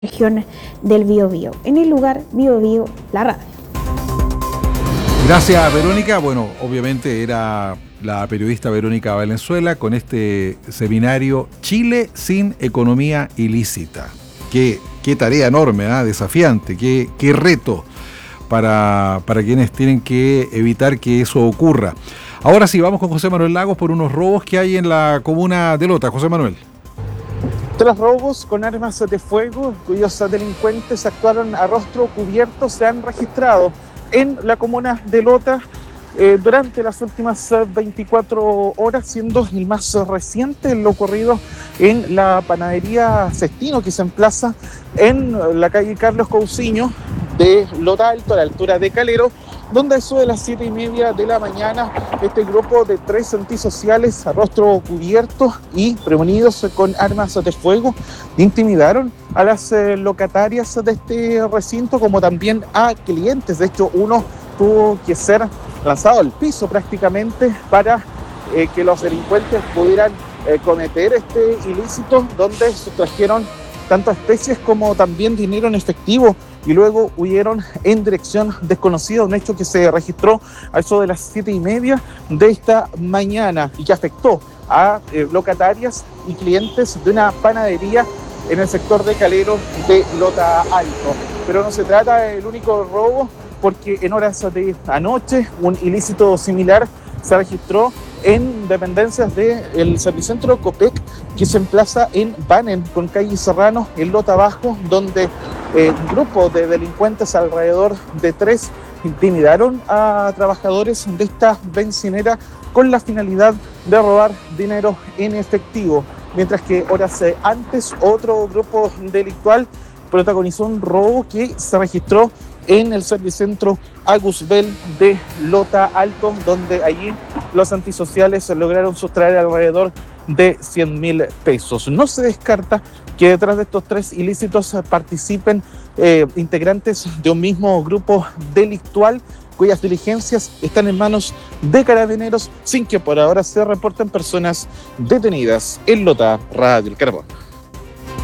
Región del Biobío. En el lugar Biobío, la radio. Gracias, Verónica. Bueno, obviamente era la periodista Verónica Valenzuela con este seminario Chile sin economía ilícita. Qué tarea enorme, desafiante, qué reto para quienes tienen que evitar que eso ocurra. Ahora sí, vamos con José Manuel Lagos por unos robos que hay en la comuna de Lota. José Manuel. 3 robos con armas de fuego cuyos delincuentes actuaron a rostro cubierto se han registrado en la comuna de Lota durante las últimas 24 horas, siendo el más reciente lo ocurrido en la panadería Cestino, que se emplaza en la calle Carlos Cousiño de Lota Alto, a la altura de Calero, donde eso de las 7:30 de la mañana, este grupo de 3 antisociales a rostro cubierto y prevenidos con armas de fuego intimidaron a las locatarias de este recinto, como también a clientes. De hecho, uno tuvo que ser lanzado al piso prácticamente para que los delincuentes pudieran cometer este ilícito, donde sustrajeron tanto especies como también dinero en efectivo y luego huyeron en dirección desconocida, un hecho que se registró a eso de las 7:30 de esta mañana y que afectó a locatarias y clientes de una panadería en el sector de Calero de Lota Alto. Pero no se trata del único robo, porque en horas de anoche un ilícito similar se registró en dependencias del Servicentro Copec, que se emplaza en Banen con calle Serrano, en Lota Bajo, donde un grupo de delincuentes, alrededor de 3, intimidaron a trabajadores de esta bencinera con la finalidad de robar dinero en efectivo, mientras que horas antes otro grupo delictual protagonizó un robo que se registró en el Servicentro Agusbel de Lota Alto, donde allí los antisociales lograron sustraer alrededor de 100.000 pesos. No se descarta que detrás de estos 3 ilícitos participen integrantes de un mismo grupo delictual, cuyas diligencias están en manos de Carabineros, sin que por ahora se reporten personas detenidas. En Lota, Radio El Carbón.